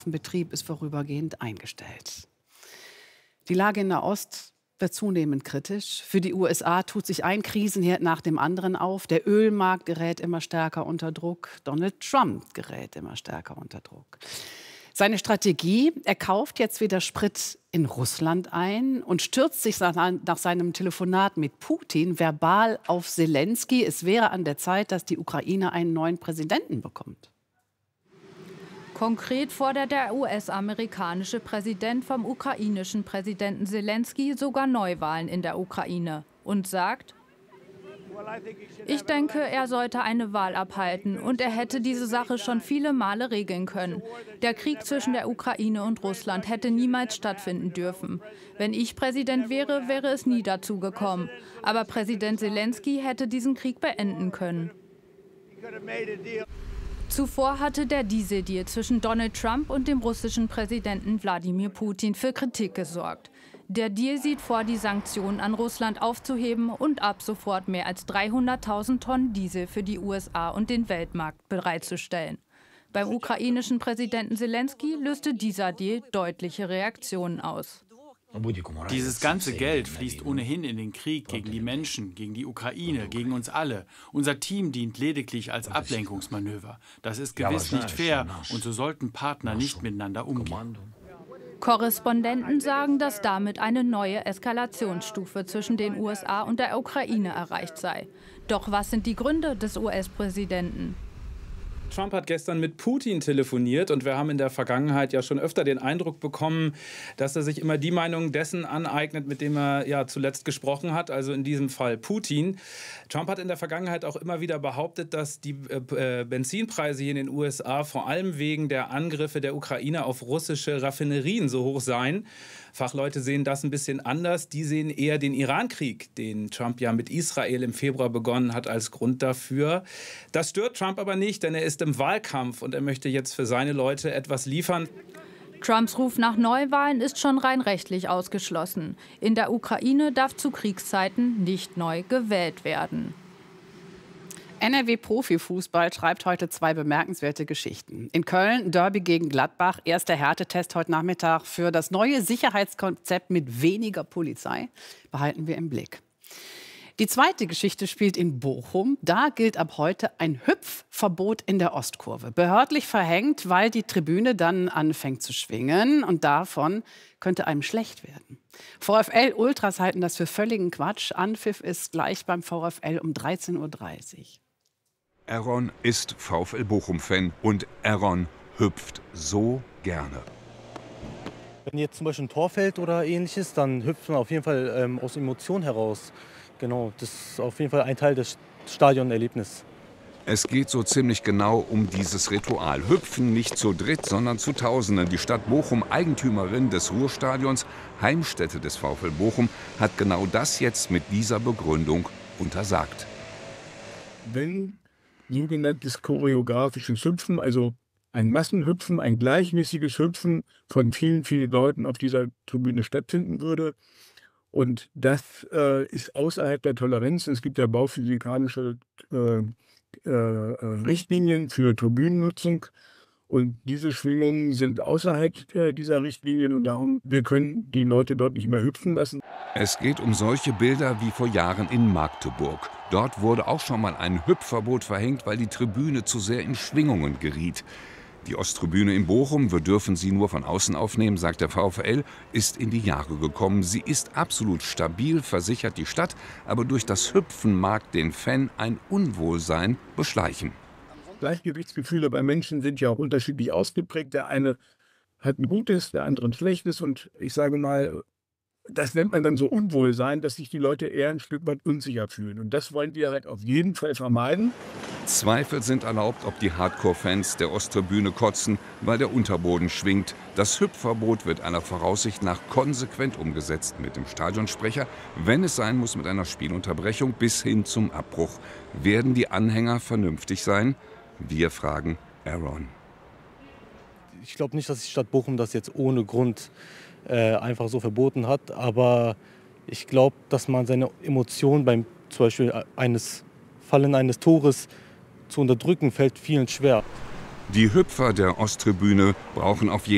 Betrieb ist vorübergehend eingestellt. Die Lage in Nahost wird zunehmend kritisch. Für die USA tut sich ein Krisenherd nach dem anderen auf. Der Ölmarkt gerät immer stärker unter Druck. Donald Trump gerät immer stärker unter Druck. Seine Strategie: Er kauft jetzt wieder Sprit in Russland ein und stürzt sich nach seinem Telefonat mit Putin verbal auf Selenskyj. Es wäre an der Zeit, dass die Ukraine einen neuen Präsidenten bekommt. Konkret fordert der US-amerikanische Präsident vom ukrainischen Präsidenten Selenskyj sogar Neuwahlen in der Ukraine und sagt: Ich denke, er sollte eine Wahl abhalten und er hätte diese Sache schon viele Male regeln können. Der Krieg zwischen der Ukraine und Russland hätte niemals stattfinden dürfen. Wenn ich Präsident wäre, wäre es nie dazu gekommen. Aber Präsident Selenskyj hätte diesen Krieg beenden können. Zuvor hatte der Dieseldeal zwischen Donald Trump und dem russischen Präsidenten Wladimir Putin für Kritik gesorgt. Der Deal sieht vor, die Sanktionen an Russland aufzuheben und ab sofort mehr als 300.000 Tonnen Diesel für die USA und den Weltmarkt bereitzustellen. Beim ukrainischen Präsidenten Selenskyj löste dieser Deal deutliche Reaktionen aus. Dieses ganze Geld fließt ohnehin in den Krieg gegen die Menschen, gegen die Ukraine, gegen uns alle. Unser Team dient lediglich als Ablenkungsmanöver. Das ist gewiss nicht fair und so sollten Partner nicht miteinander umgehen. Korrespondenten sagen, dass damit eine neue Eskalationsstufe zwischen den USA und der Ukraine erreicht sei. Doch was sind die Gründe des US-Präsidenten? Trump hat gestern mit Putin telefoniert und wir haben in der Vergangenheit ja schon öfter den Eindruck bekommen, dass er sich immer die Meinung dessen aneignet, mit dem er ja zuletzt gesprochen hat, also in diesem Fall Putin. Trump hat in der Vergangenheit auch immer wieder behauptet, dass die Benzinpreise hier in den USA vor allem wegen der Angriffe der Ukraine auf russische Raffinerien so hoch seien. Fachleute sehen das ein bisschen anders. Die sehen eher den Irankrieg, den Trump ja mit Israel im Februar begonnen hat, als Grund dafür. Das stört Trump aber nicht, denn er ist im Wahlkampf und er möchte jetzt für seine Leute etwas liefern. Trumps Ruf nach Neuwahlen ist schon rein rechtlich ausgeschlossen. In der Ukraine darf zu Kriegszeiten nicht neu gewählt werden. NRW-Profifußball schreibt heute zwei bemerkenswerte Geschichten. In Köln Derby gegen Gladbach, erster Härtetest heute Nachmittag für das neue Sicherheitskonzept mit weniger Polizei. Behalten wir im Blick. Die zweite Geschichte spielt in Bochum. Da gilt ab heute ein Hüpfverbot in der Ostkurve. Behördlich verhängt, weil die Tribüne dann anfängt zu schwingen. Und davon könnte einem schlecht werden. VfL-Ultras halten das für völligen Quatsch. Anpfiff ist gleich beim VfL um 13:30 Uhr. Aaron ist VfL Bochum-Fan und Aaron hüpft so gerne. Wenn jetzt zum Beispiel ein Tor fällt oder ähnliches, dann hüpft man auf jeden Fall aus Emotionen heraus. Genau, das ist auf jeden Fall ein Teil des Stadionerlebnisses. Es geht so ziemlich genau um dieses Ritual. Hüpfen nicht zu dritt, sondern zu Tausenden. Die Stadt Bochum, Eigentümerin des Ruhrstadions, Heimstätte des VfL Bochum, hat genau das jetzt mit dieser Begründung untersagt. Wenn sogenanntes choreografisches Hüpfen, also ein Massenhüpfen, ein gleichmäßiges Hüpfen von vielen, vielen Leuten auf dieser Tribüne stattfinden würde. Und das ist außerhalb der Toleranz. Es gibt ja bauphysikalische Richtlinien für Tribünennutzung. Und diese Schwingungen sind außerhalb dieser Richtlinien und darum, wir können die Leute dort nicht mehr hüpfen lassen. Es geht um solche Bilder wie vor Jahren in Magdeburg. Dort wurde auch schon mal ein Hüpfverbot verhängt, weil die Tribüne zu sehr in Schwingungen geriet. Die Osttribüne in Bochum, wir dürfen sie nur von außen aufnehmen, sagt der VfL, ist in die Jahre gekommen. Sie ist absolut stabil, versichert die Stadt, aber durch das Hüpfen mag den Fan ein Unwohlsein beschleichen. Gleichgewichtsgefühle bei Menschen sind ja auch unterschiedlich ausgeprägt. Der eine hat ein gutes, der andere ein schlechtes. Und ich sage mal, das nennt man dann so Unwohlsein, dass sich die Leute eher ein Stück weit unsicher fühlen. Und das wollen wir halt auf jeden Fall vermeiden. Zweifel sind erlaubt, ob die Hardcore-Fans der Osttribüne kotzen, weil der Unterboden schwingt. Das Hüpfverbot wird aller Voraussicht nach konsequent umgesetzt mit dem Stadionsprecher, wenn es sein muss, mit einer Spielunterbrechung bis hin zum Abbruch. Werden die Anhänger vernünftig sein? Wir fragen Aaron. Ich glaube nicht, dass die Stadt Bochum das jetzt ohne Grund einfach so verboten hat. Aber ich glaube, dass man seine Emotionen beim zum Beispiel Fallen eines Tores zu unterdrücken, fällt vielen schwer. Die Hüpfer der Osttribüne brauchen auf jeden